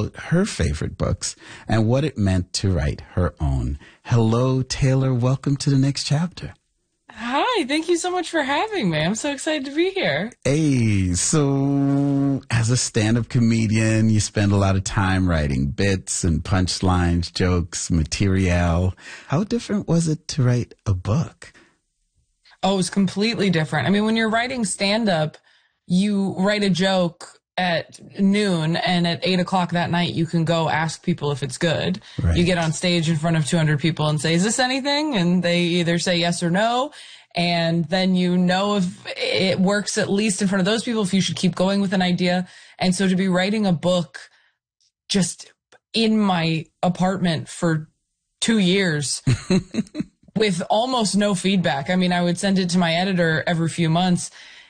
about her favorite books and what it meant to write her own. Hello, Taylor. Welcome to the next chapter. Hi, thank you so much for having me. I'm so excited to be here. Hey, so as a stand-up comedian, you spend a lot of time writing bits and punchlines, jokes, material. How different was it to write a book? Oh, it was completely different. I mean, when you're writing stand-up, you write a joke at noon, and at 8 o'clock that night, you can go ask people if it's good. Right. You get on stage in front of 200 people and say, is this anything? And they either say yes or no. And then you know if it works, at least in front of those people, if you should keep going with an idea. And so to be writing a book just in my apartment for 2 years with almost no feedback. I mean, I would send it to my editor every few months.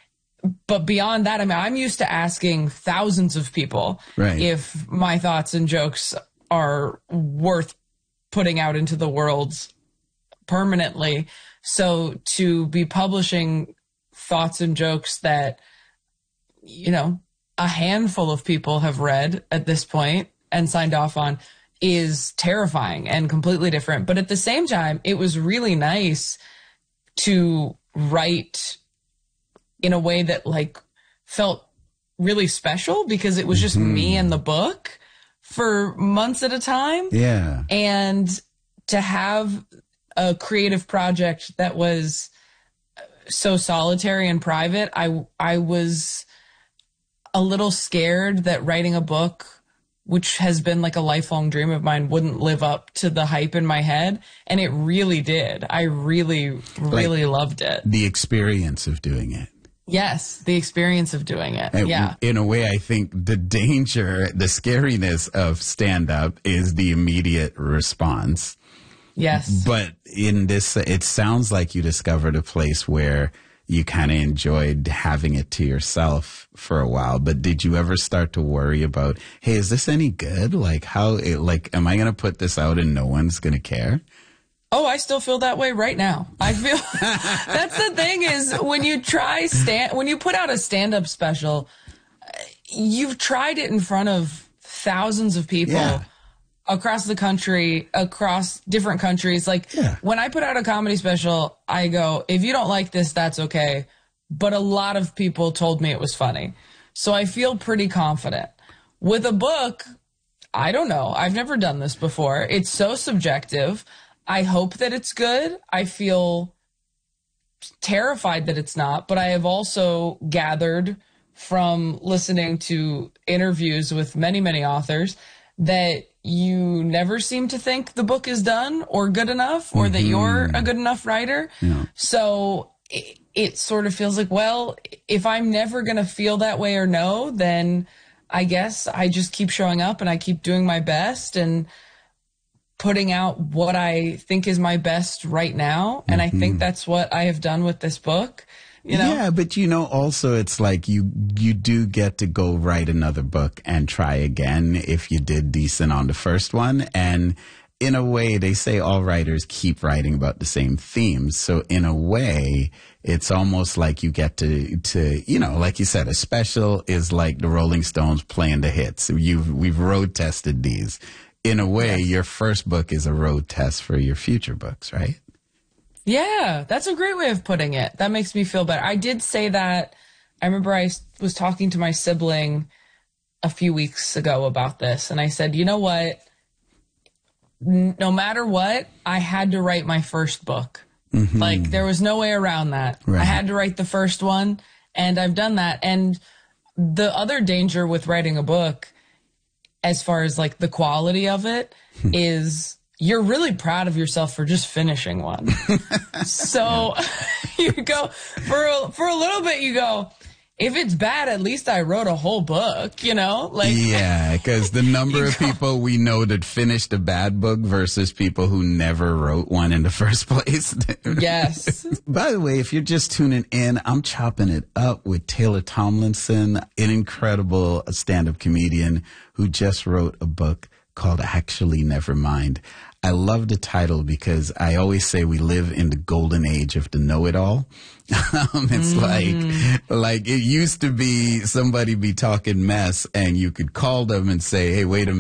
But beyond that, I mean, I'm used to asking thousands of people if my thoughts and jokes are worth putting out into the world permanently. So to be publishing thoughts and jokes that, you know, a handful of people have read at this point and signed off on is terrifying and completely different. But at the same time, it was really nice to write in a way that like felt really special because it was just me and the book for months at a time. Yeah. And to have a creative project that was so solitary and private, I was a little scared that writing a book, which has been like a lifelong dream of mine, wouldn't live up to the hype in my head. And it really did. I really loved it. The experience of doing it. Yes, the experience of doing it. And yeah. In a way, I think the danger, the scariness of stand-up is the immediate response. Yes. But in this, it sounds like you discovered a place where you kind of enjoyed having it to yourself for a while. But did you ever start to worry about, hey, is this any good? Like, am I going to put this out and no one's going to care? Oh, I still feel that way right now. I feel that's the thing is when you when you put out a stand-up special, you've tried it in front of thousands of people across the country, across different countries. Like when I put out a comedy special, I go, if you don't like this, that's okay. But a lot of people told me it was funny. So I feel pretty confident. With a book, I don't know. I've never done this before. It's so subjective. I hope that it's good. I feel terrified that it's not, but I have also gathered from listening to interviews with many, many authors that you never seem to think the book is done or good enough or that you're a good enough writer. Yeah. So it sort of feels like, well, if I'm never going to feel that way or know, then I guess I just keep showing up and I keep doing my best and putting out what I think is my best right now. And I think that's what I have done with this book. You know? Yeah, but also it's like you do get to go write another book and try again if you did decent on the first one. And in a way, they say all writers keep writing about the same themes. So in a way, it's almost like you get to like you said, a special is like the Rolling Stones playing the hits. We've road tested these. In a way, your first book is a road test for your future books, right? Yeah, that's a great way of putting it. That makes me feel better. I did say that. I remember I was talking to my sibling a few weeks ago about this, and I said, you know what? No matter what, I had to write my first book. Like, there was no way around that. Right. I had to write the first one, and I've done that. And the other danger with writing a book, as far as like the quality of it, is you're really proud of yourself for just finishing one. So you go for a little bit, you go, if it's bad, at least I wrote a whole book, you know? Like, yeah, because the number of people we know that finished a bad book versus people who never wrote one in the first place. Yes. By the way, if you're just tuning in, I'm chopping it up with Taylor Tomlinson, an incredible stand-up comedian who just wrote a book called Actually Nevermind. I love the title because I always say we live in the golden age of the know-it-all. It's like it used to be somebody be talking mess and you could call them and say, hey, wait a minute.